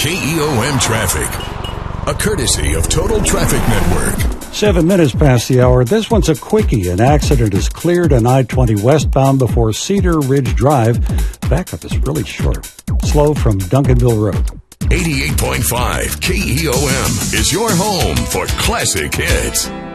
KEOM traffic. A courtesy of Total Traffic Network. 7 minutes past the hour. This one's a quickie. An accident is cleared on I-20 westbound before Cedar Ridge Drive. Backup is really short. Slow from Duncanville Road. 88.5 KEOM is your home for classic hits.